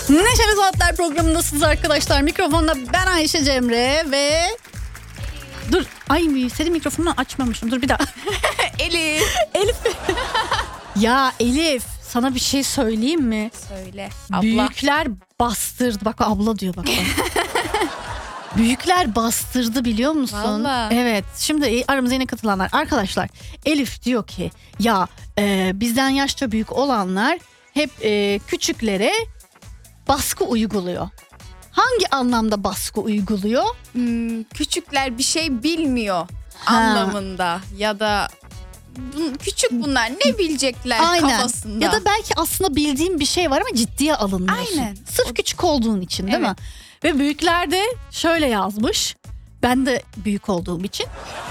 Neşeli Saatler programındasınız arkadaşlar. Mikrofonda ben Ayşe Cemre ve... Dur, ay senin mikrofonunu açmamışım. Dur bir daha. Elif. Elif. Ya Elif, sana bir şey söyleyeyim mi? Söyle. Abla. Büyükler bastırdı. Bak abla diyor bak. Büyükler bastırdı biliyor musun? Vallahi. Evet. Şimdi aramıza yine katılanlar. Arkadaşlar Elif diyor ki ya bizden yaşça büyük olanlar hep küçüklere baskı uyguluyor. Hangi anlamda baskı uyguluyor? Küçükler bir şey bilmiyor anlamında ya da küçük bunlar ne bilecekler kafasında. Ya da belki aslında bildiğin bir şey var ama ciddiye alınmıyorsun. Aynen. Sırf küçük olduğun için değil Evet. mi? Ve büyükler de şöyle yazmış. Ben de büyük olduğum için.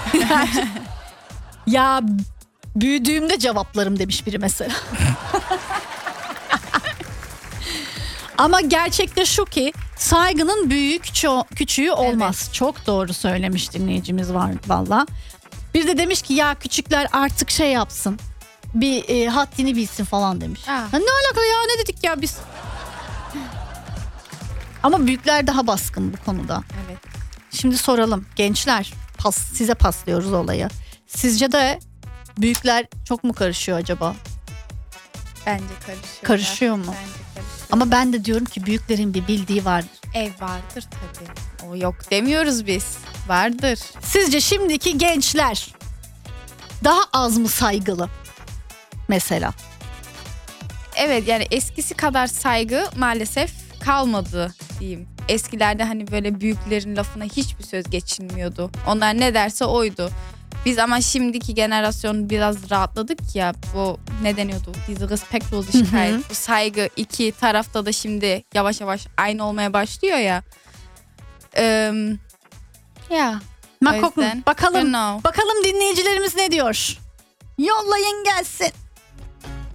Ya büyüdüğümde cevaplarım demiş biri mesela. Ama gerçekte şu ki saygının küçüğü olmaz. Evet. Çok doğru söylemiş dinleyicimiz var valla. Bir de demiş ki ya küçükler artık şey yapsın. Bir haddini bilsin falan demiş. Aa. Ya ne alaka ya, ne dedik ya biz? Ama büyükler daha baskın bu konuda. Evet. Şimdi soralım gençler, size paslıyoruz olayı. Sizce de büyükler çok mu karışıyor acaba? Bence karışıyor. Karışıyor mu? Bence karışıyor. Ama ben de diyorum ki büyüklerin bir bildiği vardır. Ev vardır tabii. O yok demiyoruz biz. Vardır. Sizce şimdiki gençler daha az mı saygılı mesela? Evet, yani eskisi kadar saygı maalesef kalmadı diyeyim. Eskilerde hani böyle büyüklerin lafına hiçbir söz geçilmiyordu. Onlar ne derse oydu. Biz ama şimdiki jenerasyon biraz rahatladık ya. Bu ne deniyordu? Diese Respektlosigkeit. Bu saygı iki tarafta da şimdi yavaş yavaş aynı olmaya başlıyor ya. Ya. O yüzden, Bakalım. you know. Bakalım dinleyicilerimiz ne diyor? Yollayın gelsin.